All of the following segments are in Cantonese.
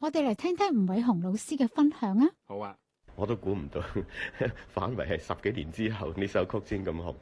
我哋嚟聽聽吳偉雄老師嘅分享啊！ 好啊， 我都估唔到，反為係10幾年之後呢首曲先咁紅。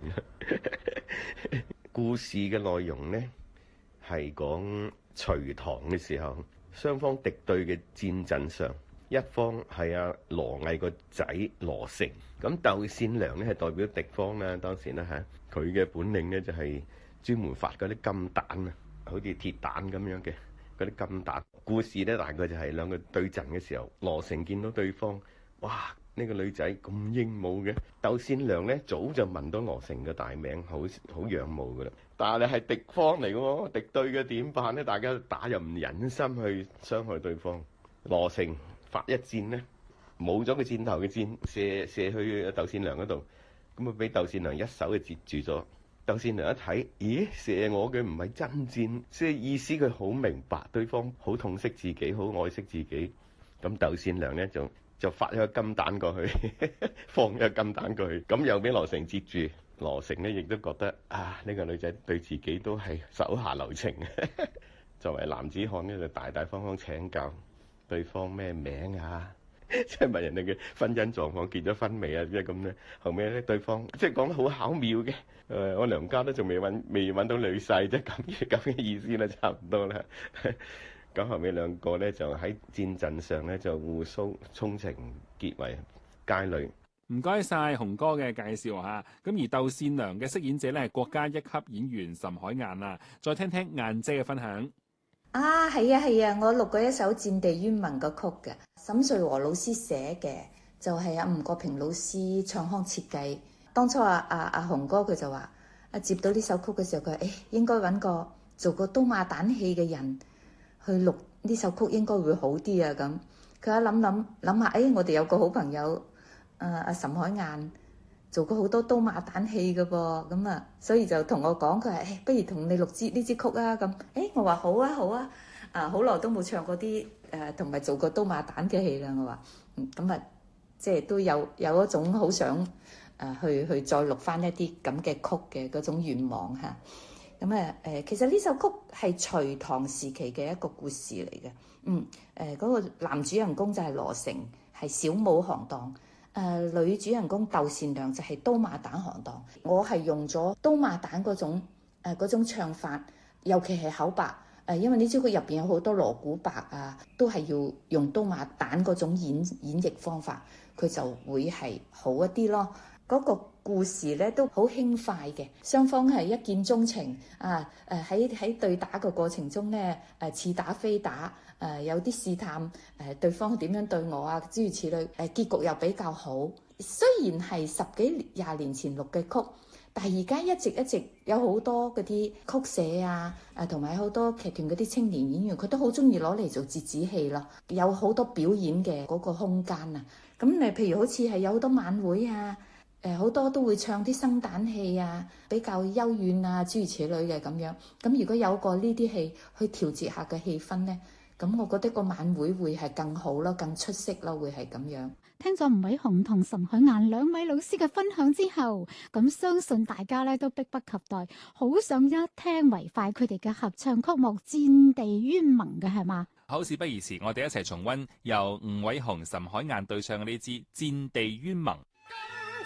故事嘅內容呢，係講隋唐嘅時候，雙方敵對嘅戰陣上，一方係阿羅毅個仔羅成，咁竇善良呢係代表敵方啦。當時呢，嚇，佢嘅本領呢就係專門發嗰啲金蛋啊，好似鐵蛋咁樣嘅嗰啲金蛋。故事呢，大概就係兩個對陣嘅時候，羅成見到對方，哇！呢個女仔咁英武嘅，竇善良呢早就聞到羅成嘅大名，好仰慕噶啦。但係你係敵方嚟嘅喎，敵對嘅點辦呢？大家打又唔忍心去傷害對方。羅成發一箭呢，冇咗個箭頭嘅箭，射去竇善良嗰度，咁啊俾竇善良一手就截住咗。竇善良一睇，咦，射我嘅唔係真箭，即係意思佢好明白對方好痛惜自己，好愛惜自己。咁竇善良呢就發咗個金蛋過去，放咗個金蛋過去，咁又俾羅成截住。羅成呢亦都覺得啊，呢個女仔對自己都係手下留情。作為男子漢呢，就大大方方請教對方咩名啊，即係問人哋嘅婚姻狀況，結咗婚未啊？即係咁咧。後尾咧，對方即係講得好巧妙嘅。我娘家都仲未揾到女婿，即係咁嘅意思啦，差唔多啦。咁後尾兩個咧就喺戰陣上咧就互訴衷情，結為佳侶。 唔該晒洪哥嘅介紹嚇。咁而竇善良嘅飾演者咧係國家一級演員岑海晏啊。再聽聽晏姐嘅分享。 啊，係啊，我錄過一首《戰地冤盟》嘅曲嘅，沈瑞和老師寫嘅，就係阿吳國平老師唱腔設計。當初阿洪哥佢就話，接到呢首曲嘅時候，佢話應該揾個做過刀馬旦戲嘅人去錄呢首曲，應該會好啲啊咁。佢一諗下，我哋有個好朋友阿岑海晏做過好多刀馬旦戲嘅噃，咁啊，所以就同我講，佢話不如同你錄呢支曲啊咁。我話好啊，好耐都冇唱過啲同埋做過刀馬旦嘅戲啦。我話咁啊，即係都有一種好想去再錄翻一啲咁嘅曲嘅嗰種願望嚇。咁其實呢首曲係隋唐時期嘅一個故事嚟嘅。嗰個男主人公就係羅成，係小武行當。女主人公竇善良就係刀馬旦行當。我係用咗刀馬旦嗰種唱法，尤其係口白。因為呢支曲入邊有好多鑼鼓白啊，都係要用刀馬旦嗰種演繹方法，佢就會係好一啲咯。嗰個故事咧都好輕快嘅，雙方係一見鐘情啊！喺對打嘅過程中咧，似打非打，有啲試探對方點樣對我啊，諸如此類。結局又比較好。雖然係10幾20年前錄嘅曲，但係而家一直有好多嗰啲曲社啊，同埋好多劇團嗰啲青年演員，佢都好中意攞嚟做折子戲咯。有好多表演嘅嗰個空間啊。咁你譬如好似係有好多晚會啊。好多都會唱啲生旦戲啊，比較幽怨啊，諸如此類嘅咁樣。咁如果有個呢啲戲去調節下嘅氣氛呢，咁我覺得個晚會會係更好咯，更出色咯，會係咁樣。 聽咗吳偉雄同岑海晏兩位老師嘅分享之後，咁相信大家咧都迫不及待，好想一聽為快佢哋嘅合唱曲目《戰地冤盟》嘅係嘛？ 好，事不宜遲，我哋一齊重溫由吳偉雄、岑海晏對唱嘅呢支《戰地冤盟》。